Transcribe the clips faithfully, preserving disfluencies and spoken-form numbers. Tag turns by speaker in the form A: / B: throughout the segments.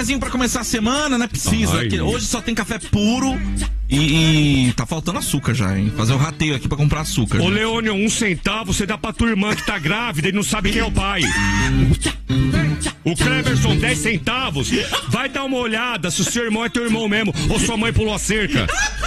A: cafezinho pra começar a semana, né? Precisa. Hoje só tem café puro e, e tá faltando açúcar já, hein? Fazer o rateio aqui pra comprar açúcar.
B: Ô,
A: gente.
B: Leônio, um centavo você dá pra tua irmã que tá grávida e não sabe quem é o pai. O Cleverson, dez centavos. Vai dar uma olhada se o seu irmão é teu irmão mesmo ou sua mãe pulou a cerca.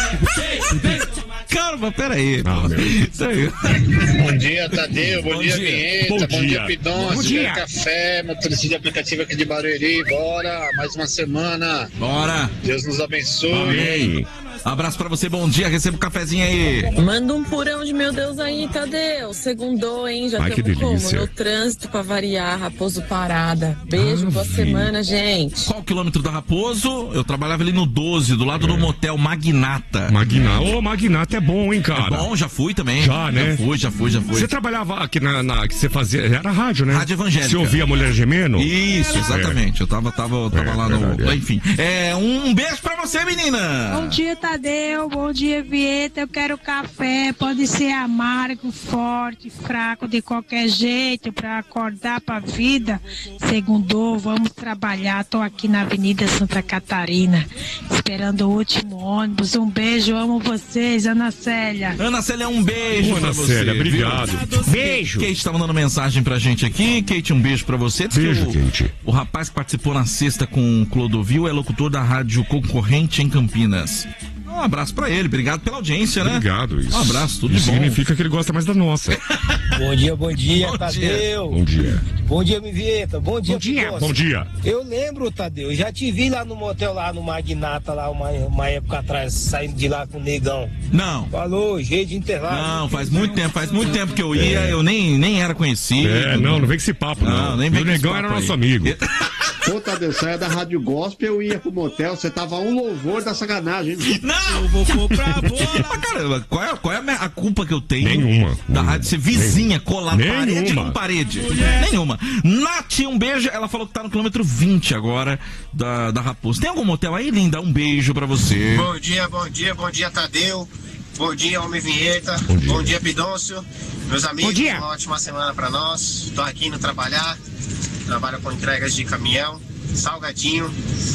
A: Calma, peraí.
B: Ah,
A: Isso aí.
C: Bom dia, Tadeu. Bom,
A: Bom
C: dia,
A: dia.
C: Vinheta.
B: Bom
C: Bom,
B: dia.
C: dia, Pidoncio.
B: Bom dia.
C: Café, motorista de aplicativo aqui de Barueri. Bora, mais uma semana.
A: Bora.
C: Deus nos abençoe.
B: Amém.
A: Abraço pra você, bom dia. Receba um cafezinho aí.
D: Manda um purão de meu Deus aí, Tadeu. Segundou, hein? Já
B: Ai, que
D: tamo como?
B: delícia.
D: No trânsito pra variar, Raposo Parada. Beijo, boa
B: Ave.
D: semana, gente.
A: Qual o quilômetro da Raposo? Eu trabalhava ali no doze, do lado do motel Magnata.
B: Magnata. Ô, Magnata é bom, hein, cara?
A: É bom, já fui também.
B: Já, né?
A: Já fui, já fui, já fui.
B: Você trabalhava aqui na, na. que você fazia. Era rádio, né?
A: Rádio evangélica.
B: Você ouvia a mulher gemendo?
A: Isso, exatamente. Eu tava, tava, eu tava
B: É,
A: lá no.
B: verdade, é.
A: Enfim. É, um beijo pra você, menina.
E: Bom dia, Tadeu. Bom dia, Vieta. Eu quero café. Pode ser amargo, forte, fraco, de qualquer jeito, para acordar pra vida. Segundou, vamos trabalhar. Tô aqui na Avenida Santa Catarina, esperando o último ônibus. Um beijo, amo vocês, Ana Célia.
A: Ana Célia, um beijo
B: Ô,
A: pra
B: Ana
A: você.
B: Célia,
A: viu?
B: obrigado. Beijo.
A: Kate tá mandando mensagem pra gente aqui. Kate, um beijo pra você. Diz
B: Beijo,
A: que o,
B: Kate.
A: O rapaz que participou na sexta com o Clodovil é locutor da rádio concorrente em Campinas. Um abraço pra ele, obrigado pela audiência, né?
B: Obrigado, isso.
A: Um abraço, tudo
B: Isso
A: de bom.
B: significa que ele gosta mais da nossa.
F: Bom dia, bom dia,
A: Bom
F: Tadeu.
B: Bom dia.
F: Bom dia, Mivieta. Bom dia,
B: Bom dia.
F: Pidoncio.
B: Bom dia.
F: Eu lembro, Tadeu, eu já te vi lá no motel, lá no Magnata, lá uma, uma época atrás, saindo de lá com o negão.
A: Não.
F: Falou, jeito de enterrar.
A: Não, faz muito tempo, faz muito tempo que eu ia, eu nem, nem era conhecido.
B: É, não, não vem com esse papo, não.
A: Não, nem
B: E
A: vem
B: o
A: com esse
B: negão
A: papo
B: era
A: aí.
B: nosso amigo.
G: Pô, Tadeu, saia da Rádio Gospel, eu ia pro motel, você tava um louvor da sacanagem.
A: Não! Eu vou comprar bola. Caramba, qual é, qual é a, minha- a culpa que eu tenho
B: Nenhuma.
A: da
B: Nenhuma.
A: rádio ser vizinha, colar
B: Nenhuma.
A: parede com parede? Nenhuma. Nath, um beijo. Ela falou que tá no quilômetro vinte agora da, da Raposo. Tem algum motel aí, linda? Um beijo pra você.
C: Bom dia, bom dia, bom dia, Tadeu. Bom dia, Homem Vinheta.
B: Bom dia.
C: Bom dia, Pidoncio. Meus amigos,
B: Bom dia.
C: uma ótima semana pra nós. Tô aqui indo trabalhar. Trabalho com entregas de caminhão. Salgadinho.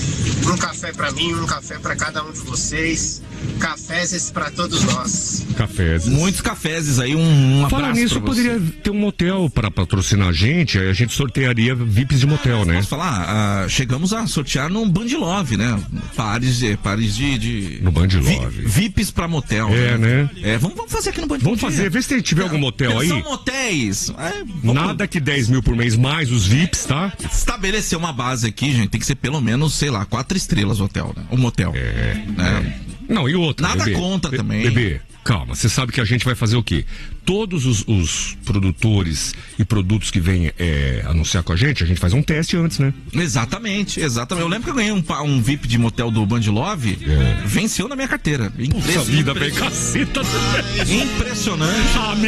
C: Um café pra mim, um café pra cada um de vocês. Cafés pra todos nós.
B: Cafés.
A: Muitos cafés aí, um, um abraço
B: Falar nisso,
A: pra você.
B: poderia ter um motel pra patrocinar a gente, aí a gente sortearia V I Ps de motel, né?
A: Posso falar? Ah, chegamos a sortear no Band Love, né? Pares, de- pares de, de...
B: No Band
A: Vi-
B: Love.
A: V I Ps pra motel.
B: É, né?
A: É, vamos, vamos fazer aqui no Band
B: Vamos
A: Bom Dia.
B: fazer, vê se tiver algum motel aí.
A: São motéis. É, vamos
B: Nada que dez mil por mês mais os V I Ps, tá?
A: estabelecer uma base aqui, gente. Tem que ser pelo menos, sei lá, quatro estrelas o hotel, né? O motel.
B: É.
A: Né?
B: Não, e outra.
A: Nada
B: bebê,
A: conta
B: Be-
A: também.
B: Bebê, calma, você sabe que a gente vai fazer o quê? Todos os, os produtores e produtos que vêm é, anunciar com a gente, a gente faz um teste antes, né?
A: Exatamente, exatamente. Eu lembro que eu ganhei um, pa- um V I P de motel do Band Love.
B: É.
A: Venceu na minha carteira.
B: Puxa vida, velho, caceta.
A: Impressionante.
B: Ah,